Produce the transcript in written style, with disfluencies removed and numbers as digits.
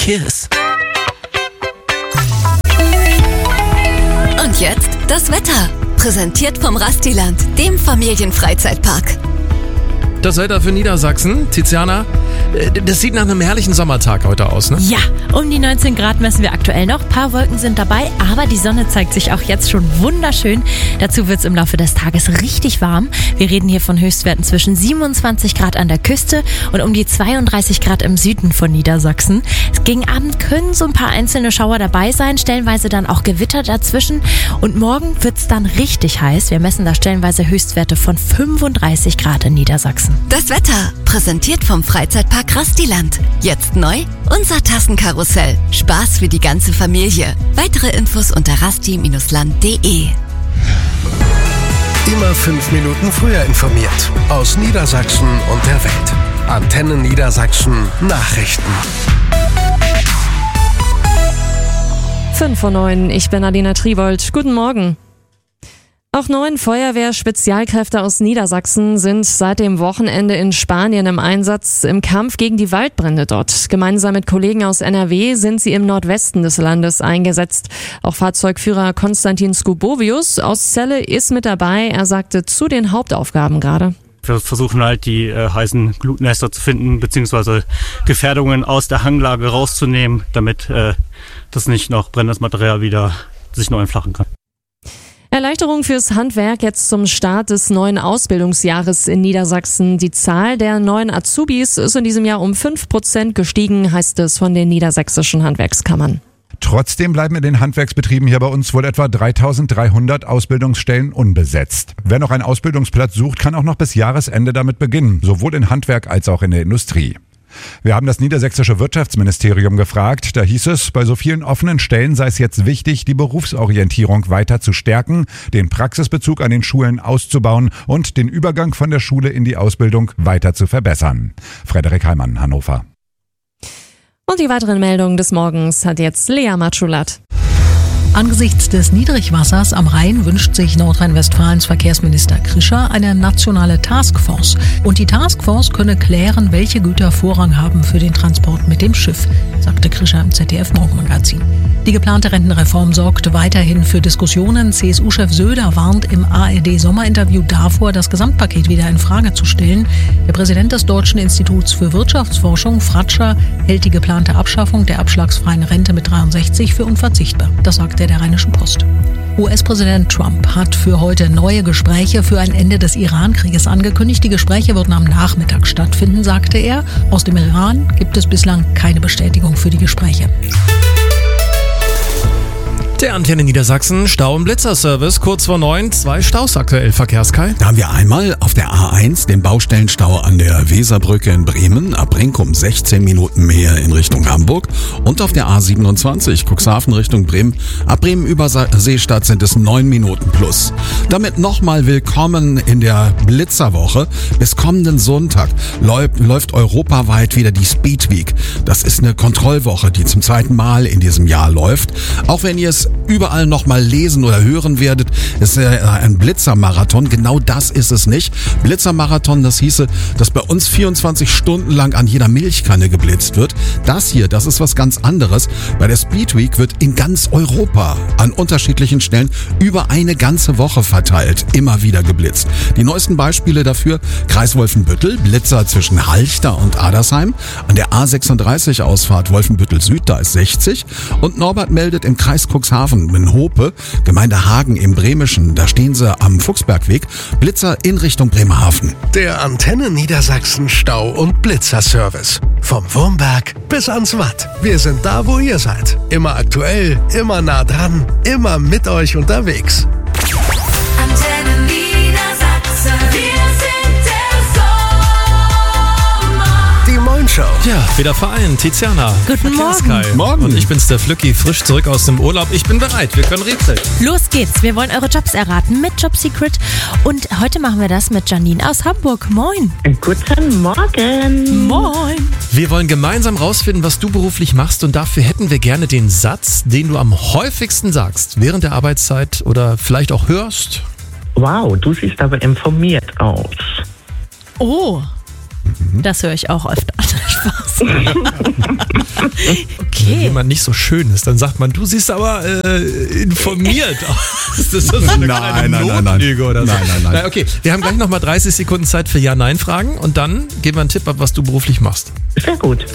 Kiss. Und jetzt das Wetter. Präsentiert vom Rastiland, dem Familienfreizeitpark. Das Wetter für Niedersachsen, Tiziana, das sieht nach einem herrlichen Sommertag heute aus, ne? Ja, um die 19 Grad messen wir aktuell noch. Ein paar Wolken sind dabei, aber die Sonne zeigt sich auch jetzt schon wunderschön. Dazu wird es im Laufe des Tages richtig warm. Wir reden hier von Höchstwerten zwischen 27 Grad an der Küste und um die 32 Grad im Süden von Niedersachsen. Gegen Abend können so ein paar einzelne Schauer dabei sein, stellenweise dann auch Gewitter dazwischen. Und morgen wird es dann richtig heiß. Wir messen da stellenweise Höchstwerte von 35 Grad in Niedersachsen. Das Wetter, präsentiert vom Freizeitpark Rastiland. Jetzt neu, unser Tassenkarussell. Spaß für die ganze Familie. Weitere Infos unter rasti-land.de. Immer 5 Minuten früher informiert. Aus Niedersachsen und der Welt. Antenne Niedersachsen Nachrichten. 5:09, ich bin Adina Triwold. Guten Morgen. Auch 9 Feuerwehr-Spezialkräfte aus Niedersachsen sind seit dem Wochenende in Spanien im Einsatz im Kampf gegen die Waldbrände dort. Gemeinsam mit Kollegen aus NRW sind sie im Nordwesten des Landes eingesetzt. Auch Fahrzeugführer Konstantin Skubovius aus Celle ist mit dabei. Er sagte zu den Hauptaufgaben gerade: Wir versuchen halt die heißen Glutnester zu finden, beziehungsweise Gefährdungen aus der Hanglage rauszunehmen, damit das nicht noch brennendes Material wieder sich neu entflachen kann. Erleichterung fürs Handwerk jetzt zum Start des neuen Ausbildungsjahres in Niedersachsen. Die Zahl der neuen Azubis ist in diesem Jahr um 5% gestiegen, heißt es von den niedersächsischen Handwerkskammern. Trotzdem bleiben in den Handwerksbetrieben hier bei uns wohl etwa 3.300 Ausbildungsstellen unbesetzt. Wer noch einen Ausbildungsplatz sucht, kann auch noch bis Jahresende damit beginnen, sowohl in Handwerk als auch in der Industrie. Wir haben das niedersächsische Wirtschaftsministerium gefragt. Da hieß es, bei so vielen offenen Stellen sei es jetzt wichtig, die Berufsorientierung weiter zu stärken, den Praxisbezug an den Schulen auszubauen und den Übergang von der Schule in die Ausbildung weiter zu verbessern. Frederik Heimann, Hannover. Und die weiteren Meldungen des Morgens hat jetzt Lea Matschulat. Angesichts des Niedrigwassers am Rhein wünscht sich Nordrhein-Westfalens Verkehrsminister Krischer eine nationale Taskforce. Und die Taskforce könne klären, welche Güter Vorrang haben für den Transport mit dem Schiff, sagte Krischer im ZDF-Morgenmagazin. Die geplante Rentenreform sorgt weiterhin für Diskussionen. CSU-Chef Söder warnt im ARD-Sommerinterview davor, das Gesamtpaket wieder in Frage zu stellen. Der Präsident des Deutschen Instituts für Wirtschaftsforschung, Fratscher, hält die geplante Abschaffung der abschlagsfreien Rente mit 63 für unverzichtbar. Das sagte der Rheinischen Post. US-Präsident Trump hat für heute neue Gespräche für ein Ende des Iran-Krieges angekündigt. Die Gespräche würden am Nachmittag stattfinden, sagte er. Aus dem Iran gibt es bislang keine Bestätigung für die Gespräche. Der Antenne Niedersachsen Stau- und Blitzerservice, kurz vor 9, 2 Staus aktuell, Verkehrskai. Da haben wir einmal auf der A1 den Baustellenstau an der Weserbrücke in Bremen, ab Brinkum 16 Minuten mehr in Richtung Hamburg, und auf der A27 Cuxhaven Richtung Bremen, ab Bremen über Seestadt sind es 9 Minuten plus. Damit nochmal willkommen in der Blitzerwoche. Bis kommenden Sonntag läuft europaweit wieder die Speed Week. Das ist eine Kontrollwoche, die zum 2. Mal in diesem Jahr läuft. Auch wenn ihr es überall nochmal lesen oder hören werdet, ist ein Blitzermarathon. Genau das ist es nicht. Blitzermarathon, das hieße, dass bei uns 24 Stunden lang an jeder Milchkanne geblitzt wird. Das hier, das ist was ganz anderes. Bei der Speed Week wird in ganz Europa an unterschiedlichen Stellen über eine ganze Woche verteilt immer wieder geblitzt. Die neuesten Beispiele dafür: Kreis Wolfenbüttel, Blitzer zwischen Halchter und Adersheim. An der A36 Ausfahrt Wolfenbüttel Süd, da ist 60. Und Norbert meldet im Kreis Cuxhaven in Hope, Gemeinde Hagen im Bremischen, da stehen sie am Fuchsbergweg, Blitzer in Richtung Bremerhaven. Der Antenne Niedersachsen Stau- und Blitzerservice. Vom Wurmberg bis ans Watt. Wir sind da, wo ihr seid. Immer aktuell, immer nah dran, immer mit euch unterwegs. Antenne Niedersachsen, wir sind der Sommer. Die Moin-Show. Ja, wieder vereint, Tiziana. Guten Verkehrskai. Morgen. Und ich bin's, der Flücki, frisch zurück aus dem Urlaub. Ich bin bereit, wir können rätseln. Los geht's, wir wollen eure Jobs erraten mit Job Secret. Und heute machen wir das mit Janine aus Hamburg. Moin. Guten Morgen. Moin. Wir wollen gemeinsam rausfinden, was du beruflich machst, und dafür hätten wir gerne den Satz, den du am häufigsten sagst, während der Arbeitszeit oder vielleicht auch hörst. Wow, du siehst aber informiert aus. Oh, das höre ich auch öfter. Spaß. Okay. wenn jemand nicht so schön ist, dann sagt man, du siehst aber informiert aus. Das ist so eine kleine Notlüge oder so. Nein. Okay, wir haben gleich nochmal 30 Sekunden Zeit für Ja-Nein-Fragen und dann geben wir einen Tipp ab, was du beruflich machst. Sehr gut.